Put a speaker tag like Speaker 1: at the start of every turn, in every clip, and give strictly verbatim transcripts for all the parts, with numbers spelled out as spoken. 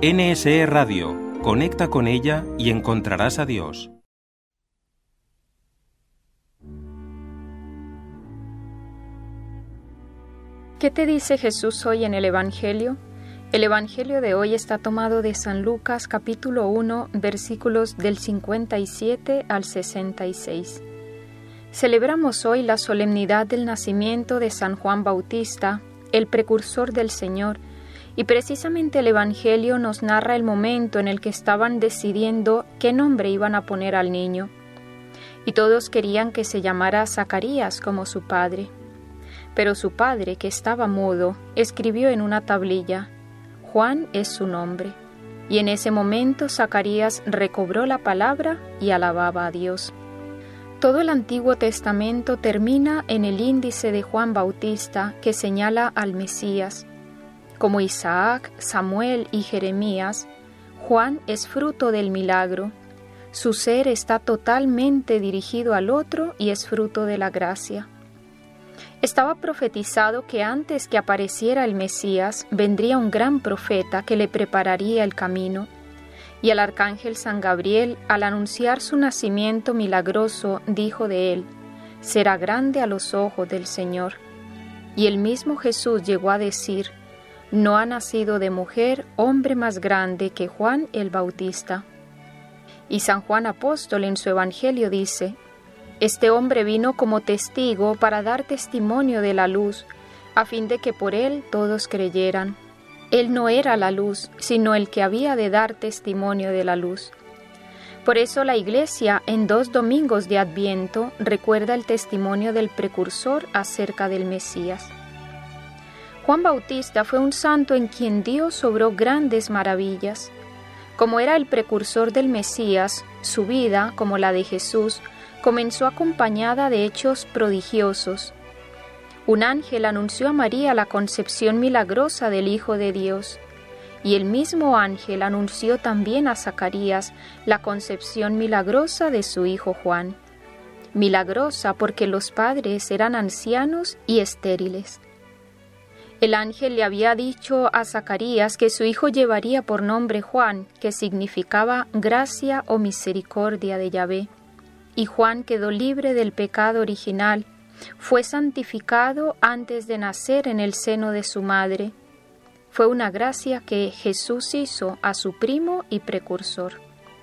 Speaker 1: N S E Radio. Conecta con ella y encontrarás a Dios.
Speaker 2: ¿Qué te dice Jesús hoy en el Evangelio? El Evangelio de hoy está tomado de San Lucas capítulo uno, versículos del cincuenta y siete al sesenta y seis. Celebramos hoy la solemnidad del nacimiento de San Juan Bautista, el precursor del Señor, y precisamente el Evangelio nos narra el momento en el que estaban decidiendo qué nombre iban a poner al niño. Y todos querían que se llamara Zacarías como su padre. Pero su padre, que estaba mudo, escribió en una tablilla: Juan es su nombre. Y en ese momento Zacarías recobró la palabra y alababa a Dios. Todo el Antiguo Testamento termina en el índice de Juan Bautista que señala al Mesías. Como Isaac, Samuel y Jeremías, Juan es fruto del milagro. Su ser está totalmente dirigido al otro y es fruto de la gracia. Estaba profetizado que antes que apareciera el Mesías, vendría un gran profeta que le prepararía el camino. Y el arcángel San Gabriel, al anunciar su nacimiento milagroso, dijo de él: será grande a los ojos del Señor. Y el mismo Jesús llegó a decir: no ha nacido de mujer hombre más grande que Juan el Bautista. Y San Juan Apóstol en su Evangelio dice: este hombre vino como testigo para dar testimonio de la luz, a fin de que por él todos creyeran. Él no era la luz, sino el que había de dar testimonio de la luz. Por eso la Iglesia, en dos domingos de Adviento, recuerda el testimonio del precursor acerca del Mesías. Juan Bautista fue un santo en quien Dios obró grandes maravillas. Como era el precursor del Mesías, su vida, como la de Jesús, comenzó acompañada de hechos prodigiosos. Un ángel anunció a María la concepción milagrosa del Hijo de Dios, y el mismo ángel anunció también a Zacarías la concepción milagrosa de su hijo Juan. Milagrosa porque los padres eran ancianos y estériles. El ángel le había dicho a Zacarías que su hijo llevaría por nombre Juan, que significaba gracia o misericordia de Yahvé. Y Juan quedó libre del pecado original, fue santificado antes de nacer en el seno de su madre. Fue una gracia que Jesús hizo a su primo y precursor.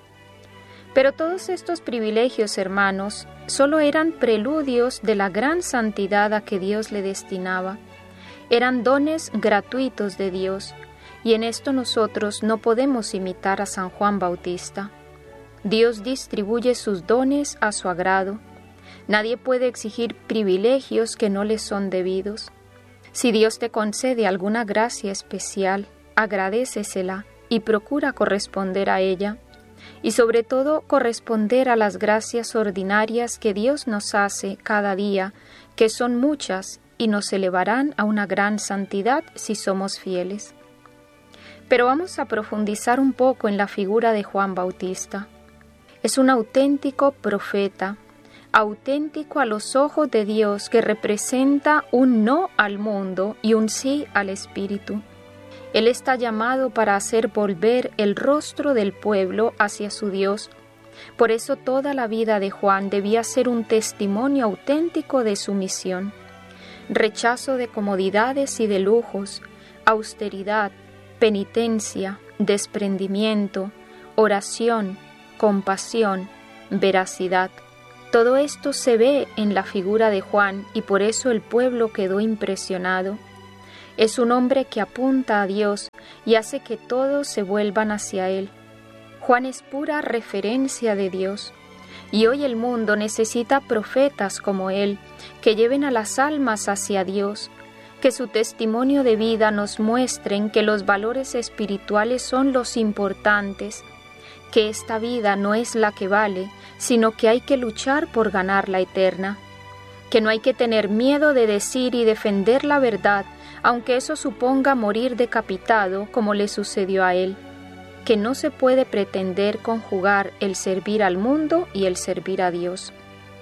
Speaker 2: Pero todos estos privilegios, hermanos, solo eran preludios de la gran santidad a que Dios le destinaba. Eran dones gratuitos de Dios, y en esto nosotros no podemos imitar a San Juan Bautista. Dios distribuye sus dones a su agrado. Nadie puede exigir privilegios que no le son debidos. Si Dios te concede alguna gracia especial, agradécesela y procura corresponder a ella, y sobre todo corresponder a las gracias ordinarias que Dios nos hace cada día, que son muchas y nos elevarán a una gran santidad si somos fieles. Pero vamos a profundizar un poco en la figura de Juan Bautista. Es un auténtico profeta, auténtico a los ojos de Dios, que representa un no al mundo y un sí al Espíritu. Él está llamado para hacer volver el rostro del pueblo hacia su Dios. Por eso toda la vida de Juan debía ser un testimonio auténtico de su misión. Rechazo de comodidades y de lujos, austeridad, penitencia, desprendimiento, oración, compasión, veracidad. Todo esto se ve en la figura de Juan y por eso el pueblo quedó impresionado. Es un hombre que apunta a Dios y hace que todos se vuelvan hacia Él. Juan es pura referencia de Dios. Y hoy el mundo necesita profetas como él, que lleven a las almas hacia Dios, que su testimonio de vida nos muestren que los valores espirituales son los importantes, que esta vida no es la que vale, sino que hay que luchar por ganar la eterna, que no hay que tener miedo de decir y defender la verdad, aunque eso suponga morir decapitado como le sucedió a él, que no se puede pretender conjugar el servir al mundo y el servir a Dios.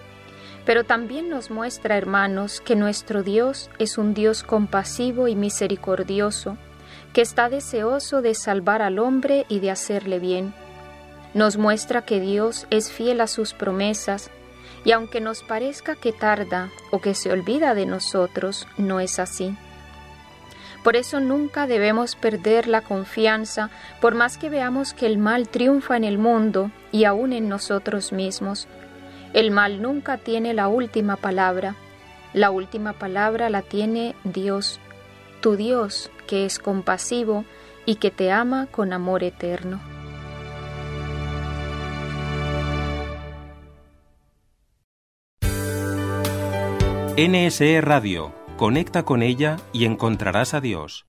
Speaker 2: Pero también nos muestra, hermanos, que nuestro Dios es un Dios compasivo y misericordioso, que está deseoso de salvar al hombre y de hacerle bien. Nos muestra que Dios es fiel a sus promesas, y aunque nos parezca que tarda o que se olvida de nosotros, no es así. Por eso nunca debemos perder la confianza, por más que veamos que el mal triunfa en el mundo y aún en nosotros mismos. El mal nunca tiene la última palabra. La última palabra la tiene Dios, tu Dios, que es compasivo y que te ama con amor eterno.
Speaker 1: N S E Radio. Conecta con ella y encontrarás a Dios.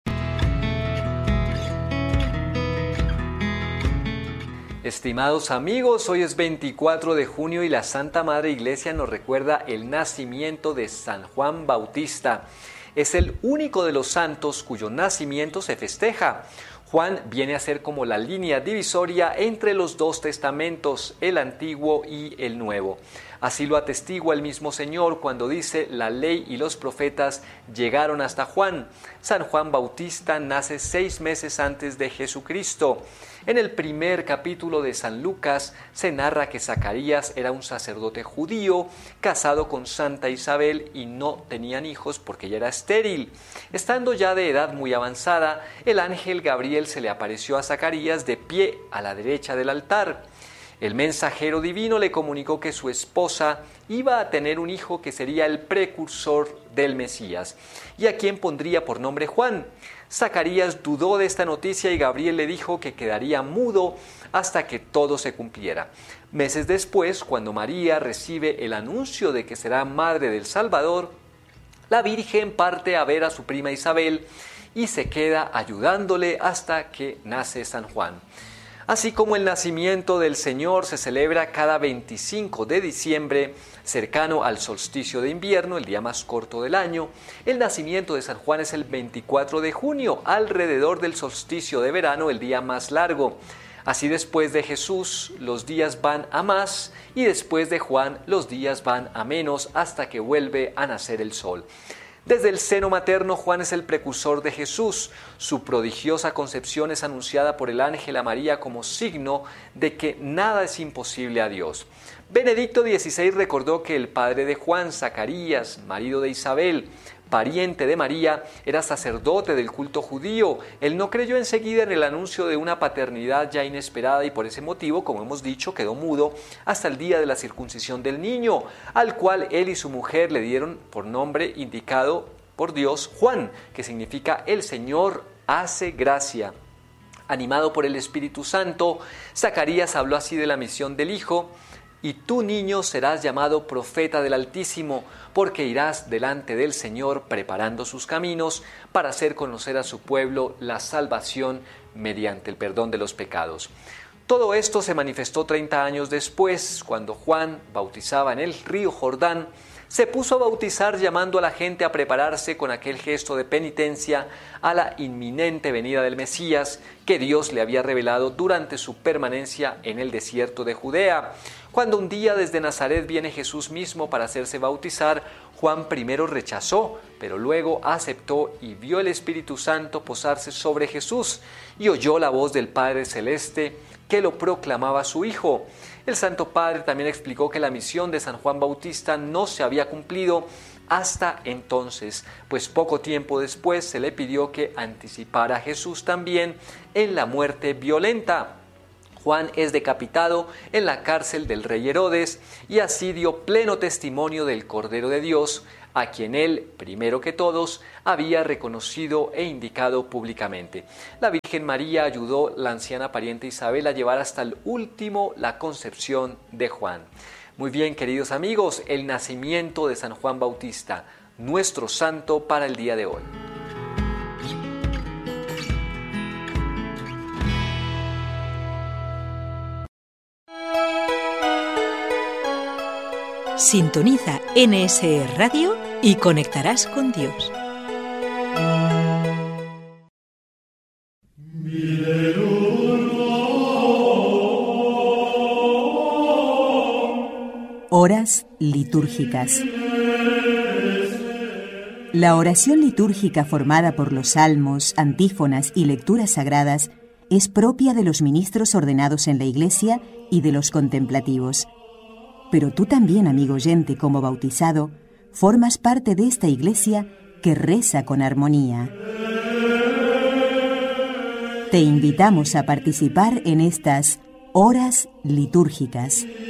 Speaker 3: Estimados amigos, hoy es veinticuatro de junio y la Santa Madre Iglesia nos recuerda el nacimiento de San Juan Bautista. Es el único de los santos cuyo nacimiento se festeja. Juan viene a ser como la línea divisoria entre los dos testamentos, el Antiguo y el Nuevo. Así lo atestigua el mismo Señor cuando dice: la ley y los profetas llegaron hasta Juan. San Juan Bautista nace seis meses antes de Jesucristo. En el primer capítulo de San Lucas se narra que Zacarías era un sacerdote judío casado con Santa Isabel y no tenían hijos porque ella era estéril. Estando ya de edad muy avanzada, el ángel Gabriel se le apareció a Zacarías de pie a la derecha del altar. El mensajero divino le comunicó que su esposa iba a tener un hijo que sería el precursor del Mesías, y a quien pondría por nombre Juan. Zacarías dudó de esta noticia y Gabriel le dijo que quedaría mudo hasta que todo se cumpliera. Meses después, cuando María recibe el anuncio de que será madre del Salvador, la Virgen parte a ver a su prima Isabel y se queda ayudándole hasta que nace San Juan. Así como el nacimiento del Señor se celebra cada veinticinco de diciembre, cercano al solsticio de invierno, el día más corto del año, el nacimiento de San Juan es el veinticuatro de junio, alrededor del solsticio de verano, el día más largo. Así, después de Jesús, los días van a más, y después de Juan, los días van a menos, hasta que vuelve a nacer el sol. Desde el seno materno, Juan es el precursor de Jesús. Su prodigiosa concepción es anunciada por el ángel a María como signo de que nada es imposible a Dios. Benedicto dieciséis recordó que el padre de Juan, Zacarías, marido de Isabel, pariente de María, era sacerdote del culto judío. Él no creyó enseguida en el anuncio de una paternidad ya inesperada y por ese motivo, como hemos dicho, quedó mudo hasta el día de la circuncisión del niño, al cual él y su mujer le dieron por nombre indicado por Dios Juan, que significa el Señor hace gracia. Animado por el Espíritu Santo, Zacarías habló así de la misión del Hijo: y tú, niño, serás llamado profeta del Altísimo, porque irás delante del Señor preparando sus caminos para hacer conocer a su pueblo la salvación mediante el perdón de los pecados. Todo esto se manifestó treinta años después, cuando Juan bautizaba en el río Jordán. Se puso a bautizar llamando a la gente a prepararse con aquel gesto de penitencia a la inminente venida del Mesías que Dios le había revelado durante su permanencia en el desierto de Judea. Cuando un día desde Nazaret viene Jesús mismo para hacerse bautizar, Juan primero rechazó, pero luego aceptó y vio el Espíritu Santo posarse sobre Jesús y oyó la voz del Padre Celeste que lo proclamaba su Hijo. El Santo Padre también explicó que la misión de San Juan Bautista no se había cumplido hasta entonces, pues poco tiempo después se le pidió que anticipara a Jesús también en la muerte violenta. Juan es decapitado en la cárcel del rey Herodes y así dio pleno testimonio del Cordero de Dios, a quien él, primero que todos, había reconocido e indicado públicamente. La Virgen María ayudó a la anciana pariente Isabel a llevar hasta el último la concepción de Juan. Muy bien, queridos amigos, el nacimiento de San Juan Bautista, nuestro santo para el día de hoy.
Speaker 4: Sintoniza N S E Radio y conectarás con Dios. Horas litúrgicas.
Speaker 5: La oración litúrgica formada por los salmos, antífonas y lecturas sagradas es propia de los ministros ordenados en la Iglesia y de los contemplativos. Pero tú también, amigo oyente, como bautizado, formas parte de esta Iglesia que reza con armonía. Te invitamos a participar en estas horas litúrgicas.